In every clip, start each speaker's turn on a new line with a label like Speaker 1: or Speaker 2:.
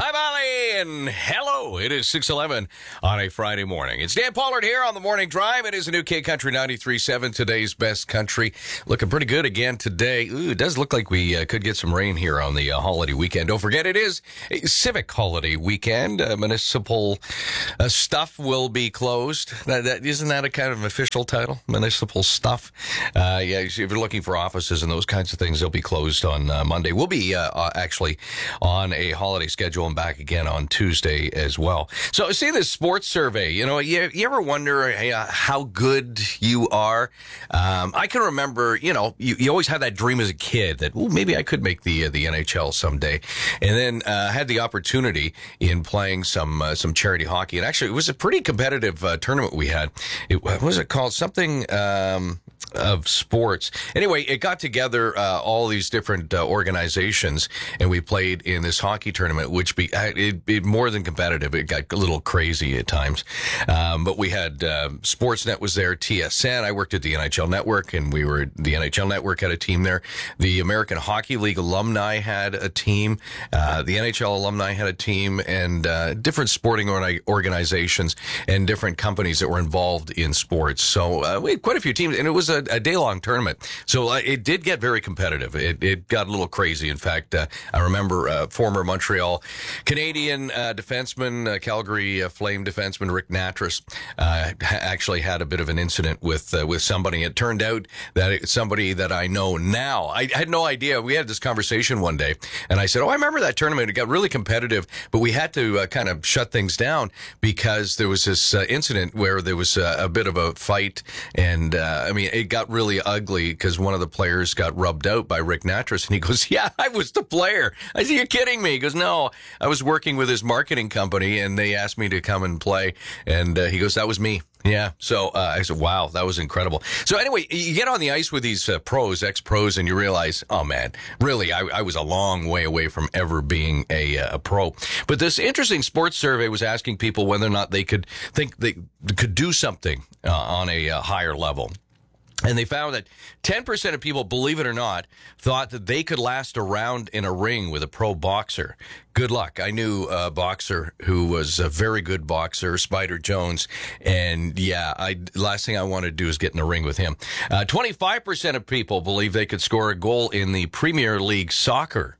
Speaker 1: Hi, Molly, and hello. It is 6:11 on a Friday morning. It's Dan Pollard here on the Morning Drive. It is a new K Country 93.7, today's best country. Looking pretty good again today. Ooh, it does look like we could get some rain here on the holiday weekend. Don't forget, it is a civic holiday weekend. Municipal stuff will be closed. Isn't that a kind of official title? Municipal stuff. If you're looking for offices and those kinds of things, they'll be closed on Monday. We'll be actually on a holiday schedule and back again on Tuesday as well. So see this sports survey, you ever wonder how good you are? I can remember, you always had that dream as a kid that, maybe I could make the NHL someday. And then had the opportunity in playing some charity hockey. And actually, it was a pretty competitive tournament we had. What was it called? Something of sports. Anyway, it got together all these different organizations, and we played in this hockey tournament, which it more than competitive. It got a little crazy at times. But we had Sportsnet was there, TSN. I worked at the NHL Network, and the NHL Network had a team there. The American Hockey League alumni had a team. The NHL alumni had a team, and different sporting organizations and different companies that were involved in sports. So we had quite a few teams, and it was a day-long tournament. So it did get very competitive. It got a little crazy. In fact, I remember former Montreal Canadian defenseman, Calgary Flame defenseman Rick Natras actually had a bit of an incident with somebody. It turned out that it's somebody that I know now. I had no idea. We had this conversation one day, and I said, I remember that tournament. It got really competitive, but we had to kind of shut things down because there was this incident where there was a bit of a fight, and it got really ugly because one of the players got rubbed out by Rick Natras, and he goes, "Yeah, I was the player." I said, "You're kidding me?" He goes, "No, I was working with his marketing company, and they asked me to come and play." And he goes, "That was me." Yeah. So I said, wow, that was incredible. So anyway, you get on the ice with these ex-pros, and you realize, oh man, really, I was a long way away from ever being a pro. But this interesting sports survey was asking people whether or not they could think they could do something on a higher level. And they found that 10% of people, believe it or not, thought that they could last a round in a ring with a pro boxer. Good luck. I knew a boxer who was a very good boxer, Spider Jones. And last thing I want to do is get in the ring with him. 25% of people believe they could score a goal in the Premier League soccer.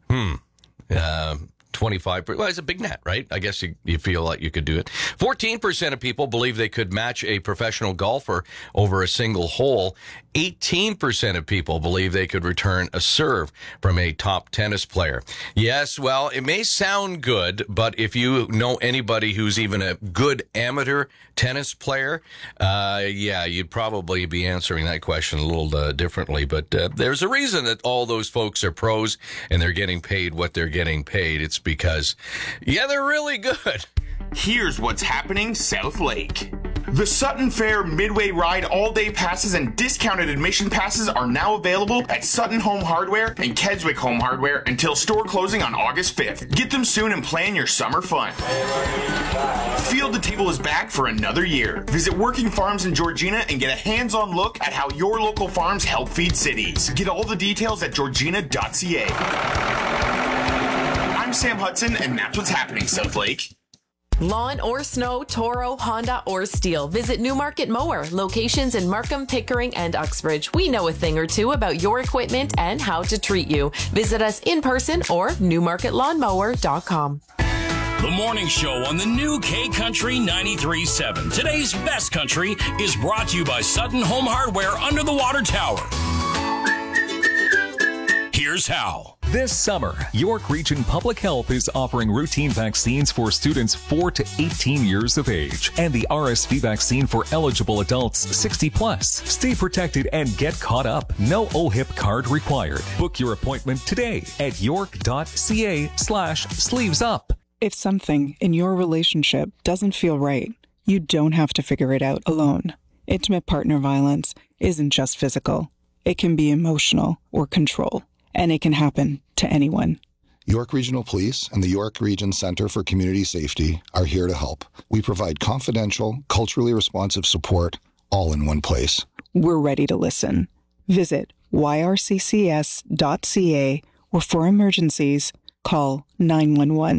Speaker 1: 25, well, it's a big net, right? I guess you feel like you could do it. 14% of people believe they could match a professional golfer over a single hole. 18% of people believe they could return a serve from a top tennis player. Yes, well, it may sound good, but if you know anybody who's even a good amateur tennis player, you'd probably be answering that question a little differently. But there's a reason that all those folks are pros and they're getting paid what they're getting paid. It's because, they're really good.
Speaker 2: Here's what's happening South Lake. The Sutton Fair Midway Ride all-day passes and discounted admission passes are now available at Sutton Home Hardware and Keswick Home Hardware until store closing on August 5th. Get them soon and plan your summer fun. Field to Table is back for another year. Visit Working Farms in Georgina and get a hands-on look at how your local farms help feed cities. Get all the details at georgina.ca. I'm Sam Hudson, and that's what's happening, South Lake.
Speaker 3: Lawn or snow, Toro, Honda, or Steel. Visit Newmarket Mower. Locations in Markham, Pickering, and Uxbridge. We know a thing or two about your equipment and how to treat you. Visit us in person or newmarketlawnmower.com.
Speaker 4: The morning show on the new K Country 93.7. Today's best country is brought to you by Sutton Home Hardware under the water tower. Here's how.
Speaker 5: This summer, York Region Public Health is offering routine vaccines for students 4 to 18 years of age and the RSV vaccine for eligible adults 60 plus. Stay protected and get caught up. No OHIP card required. Book your appointment today at york.ca/sleevesup.
Speaker 6: If something in your relationship doesn't feel right, you don't have to figure it out alone. Intimate partner violence isn't just physical. It can be emotional or control. And it can happen to anyone.
Speaker 7: York Regional Police and the York Region Center for Community Safety are here to help. We provide confidential, culturally responsive support all in one place.
Speaker 6: We're ready to listen. Visit yrccs.ca or for emergencies, call 911.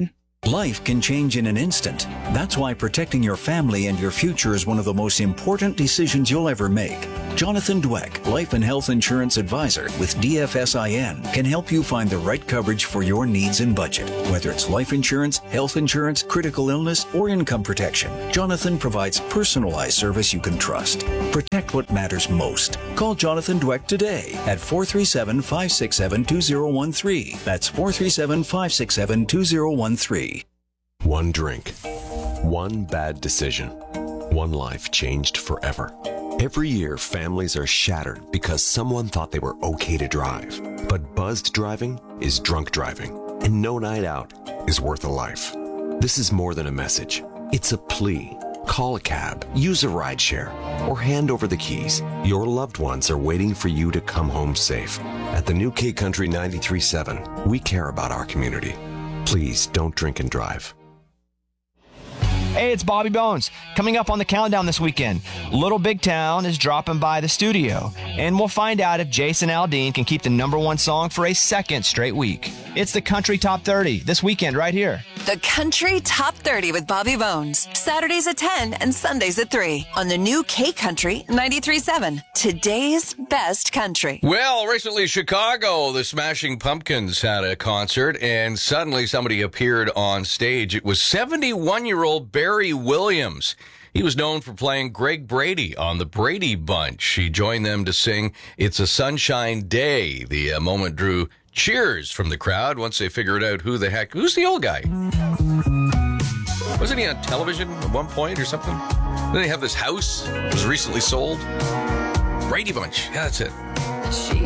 Speaker 8: Life can change in an instant. That's why protecting your family and your future is one of the most important decisions you'll ever make. Jonathan Dweck, Life and Health Insurance Advisor with DFSIN, can help you find the right coverage for your needs and budget. Whether it's life insurance, health insurance, critical illness, or income protection, Jonathan provides personalized service you can trust. Protect what matters most. Call Jonathan Dweck today at 437-567-2013. That's 437-567-2013.
Speaker 9: One drink, one bad decision, one life changed forever. Every year, families are shattered because someone thought they were okay to drive. But buzzed driving is drunk driving, and no night out is worth a life. This is more than a message. It's a plea. Call a cab, use a rideshare, or hand over the keys. Your loved ones are waiting for you to come home safe. At the new K Country 93.7, we care about our community. Please don't drink and drive.
Speaker 10: Hey, it's Bobby Bones. Coming up on the countdown this weekend, Little Big Town is dropping by the studio, and we'll find out if Jason Aldean can keep the #1 song for a second straight week. It's the Country Top 30 this weekend right here.
Speaker 11: The Country Top 30 with Bobby Bones. Saturdays at 10 and Sundays at 3 on the new K Country 93.7. Today's best country.
Speaker 1: Well, recently Chicago, the Smashing Pumpkins had a concert, and suddenly somebody appeared on stage. It was 71-year-old Barry Williams. He was known for playing Greg Brady on the Brady Bunch. He joined them to sing It's a Sunshine Day. The moment drew cheers from the crowd once they figured out who's the old guy. Wasn't he on television at one point or something? Didn't he have this house that was recently sold? Brady Bunch. Yeah, that's it.